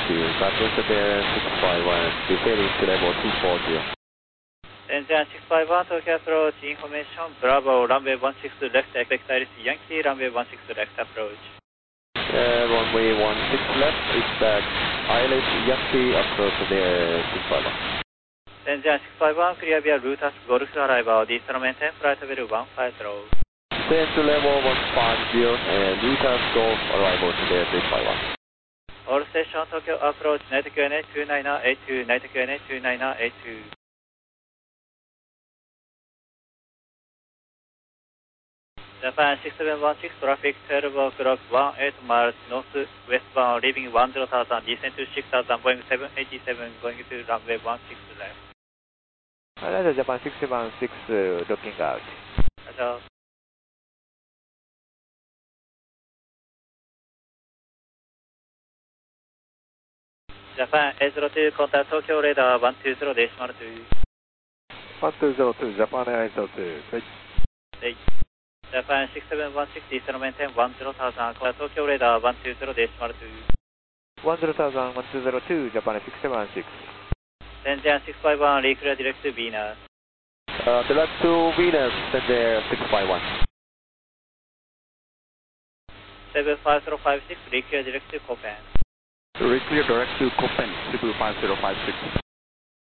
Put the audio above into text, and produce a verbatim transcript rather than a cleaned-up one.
two, Southwest Bear six five one, descending to level two four zero. Engine six five one, Tokyo approach, information, Bravo, runway one six left, expect Iris Yankee, runway one six left approach. Uh, runway one six left, expect Iris Yankee, approach there six five one. Engine six five one, clear via Rutas, Golf arrival, descent maintain, flight level one five zero. Descend to level one five zero, and Rutas Golf arrival to there six five one. All station, Tokyo approach, N A T Q N A two nine nine eight two, N A T Q N A two nine nine eight two. Japan six seven one six, traffic twelve o'clock, eighteen miles northwestbound, leaving one zero thousand, descent to six thousand, Boeing seven eighty-seven, going to runway one six left. Alright, Japan six seven six, uh, looking out. Roger. Japan eight zero two, contact Tokyo radar one two zero decimal two. one two zero two, Japan eight zero two. Hey. Japan six seven one six, descent maintain one zero thousand, contact Tokyo radar one two zero decimal two. one zero thousand, one two zero two, Japan six seven six. Engine six five one, reclear direct to Venus. Uh, direct to Venus, send there six five one. seven five zero five six, reclear direct to Copen. Reclear direct to Copen, seven five zero five six.